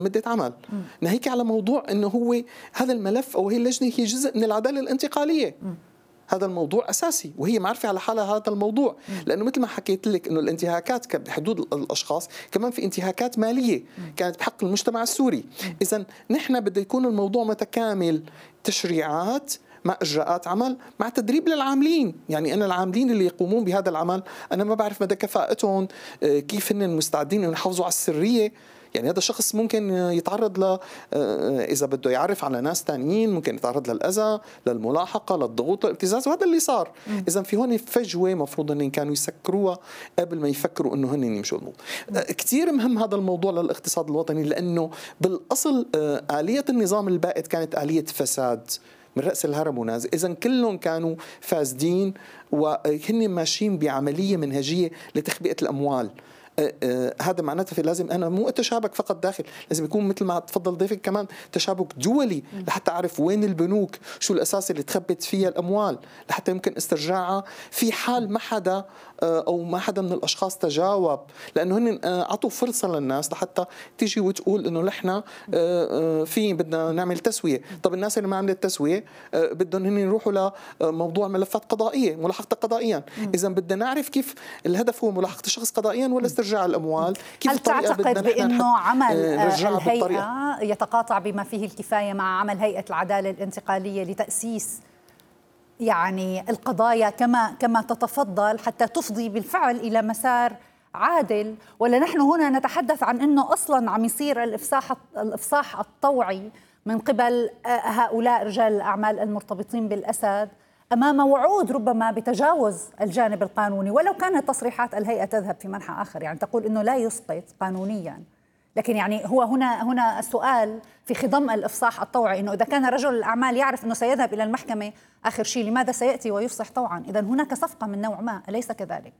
مدة عمل. ناهيك على موضوع أنه هو هذا الملف أو هي اللجنة هي جزء من العدالة الانتقالية. هذا الموضوع أساسي وهي معرفة على حالها هذا الموضوع، لأنه مثل ما حكيت لك أنه الانتهاكات بحدود الأشخاص كمان في انتهاكات مالية كانت بحق المجتمع السوري. إذن نحن بده يكون الموضوع متكامل، تشريعات مع إجراءات عمل مع تدريب للعاملين. يعني أنا العاملين اللي يقومون بهذا العمل أنا ما بعرف مدى كفاءتهم، كيف هن مستعدين أن يحافظوا على السرية. يعني هذا الشخص ممكن يتعرض إذا بده يعرف على ناس تانيين ممكن يتعرض للأذى، للملاحقة، للضغوط، للابتزاز، وهذا اللي صار. إذا في هون فجوة مفروض أن كانوا يسكروها قبل ما يفكروا أنه هن يمشوا الموضوع. كتير مهم هذا الموضوع للاقتصاد الوطني، لأنه بالأصل آلية النظام البائد كانت آلية فساد من رأس الهرم ونازل. إذن كلهم كانوا فاسدين وهن ماشيين بعملية منهجية لتخبئة الأموال. هذا معناته لازم أنا مو أتشابك فقط داخل، لازم يكون مثل ما تفضل ضيفك كمان تشابك دولي لحتى أعرف وين البنوك، شو الأساس اللي تخبت فيها الأموال لحتى يمكن استرجاعها في حال ما حدا أو ما حدا من الأشخاص تجاوب، لأنه هن عطوا فرصة للناس لحتى تيجي وتقول إنه نحن في بدنا نعمل تسوية. طب الناس اللي ما عملت تسوية بدهم هن يروحوا لموضوع ملفات قضائية، ملاحقة قضائيا. إذا بدنا نعرف كيف الهدف هو ملاحقة الشخص قضائيا ولا استرجاع الأموال. كيف هل تعتقد بأنه عمل الهيئة يتقاطع بما فيه الكفاية مع عمل هيئة العدالة الانتقالية لتأسيس يعني القضايا كما تتفضل حتى تفضي بالفعل إلى مسار عادل؟ ولا نحن هنا نتحدث عن أنه أصلا عم يصير الإفصاح الطوعي من قبل هؤلاء رجال الأعمال المرتبطين بالأسد أمام وعود ربما بتجاوز الجانب القانوني، ولو كانت تصريحات الهيئة تذهب في منحى آخر، يعني تقول أنه لا يسقط قانونيا، لكن يعني هو هنا السؤال في خضم الإفصاح الطوعي، أنه إذا كان رجل الأعمال يعرف أنه سيذهب إلى المحكمة آخر شيء لماذا سيأتي ويفصح طوعا؟ إذن هناك صفقة من نوع ما، أليس كذلك؟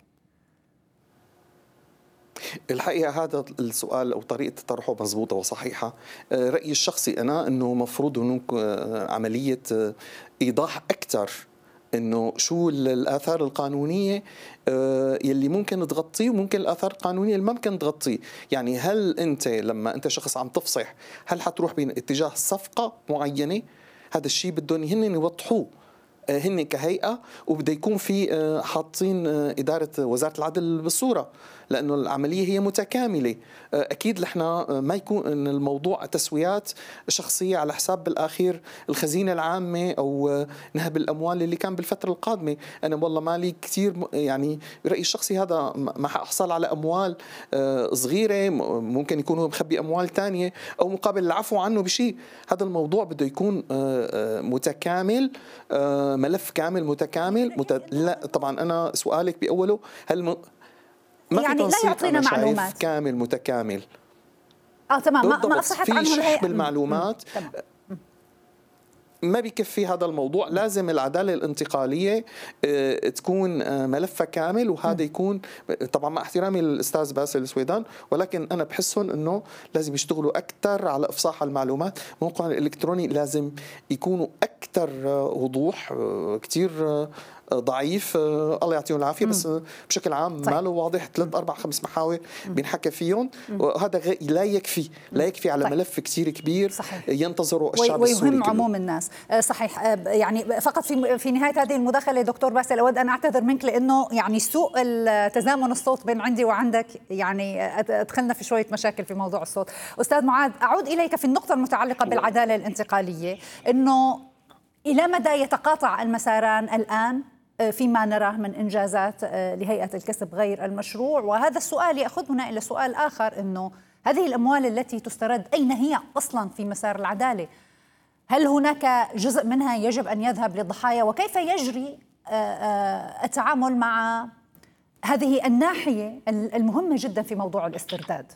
الحقيقة هذا السؤال أو طريقة طرحه مضبوطة وصحيحة. رأيي الشخصي أنا أنه مفروض هناك عملية إيضاح أكثر إنه شو الآثار القانونية يلي ممكن تغطيه وممكن الآثار القانونية اللي ما ممكن تغطيه. يعني هل أنت لما أنت شخص عم تفصح هل حتروح باتجاه صفقة معينة؟ هذا الشيء بدهم هن يوضحوه هن كهيئة، وبده يكون في حاطين إدارة وزارة العدل بالصورة، لأنه العملية هي متكاملة. أكيد نحن ما يكون الموضوع تسويات شخصية على حساب بالآخير الخزينة العامة أو نهب الأموال اللي كان بالفترة القادمة. أنا والله مالي كثير يعني برأيي الشخصي هذا ما حأحصل على أموال صغيرة، ممكن يكون هو مخبي أموال تانية أو مقابل العفو عنه بشيء. هذا الموضوع بده يكون متكامل، ملف كامل متكامل. لا طبعا أنا سؤالك بأوله هل ما يعني لا يعطينا معلومات كامل متكامل. تمام، ما أصحت عنه في شح بالمعلومات. ما بيكفي هذا الموضوع، لازم العدالة الانتقالية تكون ملفها كامل، وهذا يكون طبعا مع احترامي للأستاذ باسل السويدان، ولكن أنا بحسهم أنه لازم يشتغلوا أكثر على إفصاح المعلومات. موقع الإلكتروني لازم يكونوا أكثر وضوح، كتير ضعيف الله يعطيهم العافية، بس بشكل عام ما له واضح 3 4 5 محاور بنحكى فيهم، وهذا لا يكفي على ملف كتير كبير. صحيح. ينتظره الشعب السوري ويهم عموم الناس. صحيح. يعني فقط في نهاية هذه المداخلة دكتور باسل أود أن أعتذر منك، لأنه يعني سوء التزامن الصوت بين عندي وعندك يعني أدخلنا في شوية مشاكل في موضوع الصوت. أستاذ معاذ، أعود إليك في النقطة المتعلقة بالعدالة الانتقالية، أنه إلى مدى يتقاطع المساران الآن فيما نراه من إنجازات لهيئة الكسب غير المشروع؟ وهذا السؤال يأخذنا إلى سؤال آخر، أنه هذه الأموال التي تسترد أين هي أصلا في مسار العدالة؟ هل هناك جزء منها يجب أن يذهب للضحايا؟ وكيف يجري التعامل مع هذه الناحية المهمة جدا في موضوع الاسترداد؟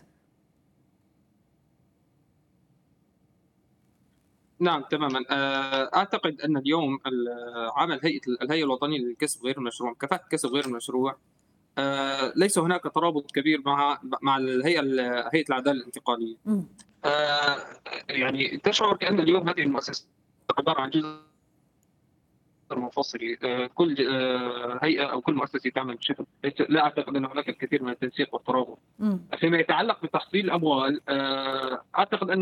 نعم تماما. أعتقد أن اليوم عمل الهيئة الوطنية للكسب غير المشروع، مكافحة الكسب غير المشروع، ليس هناك ترابط كبير مع هيئة العدالة الانتقالية. يعني تشعر كأن اليوم هذه المؤسسة عبارة عن جزء منفصل. كل هيئة أو كل مؤسسة تعمل بشكل، لا أعتقد أن هناك الكثير من التنسيق والترابط. فيما يتعلق بتحصيل الأموال، أعتقد أن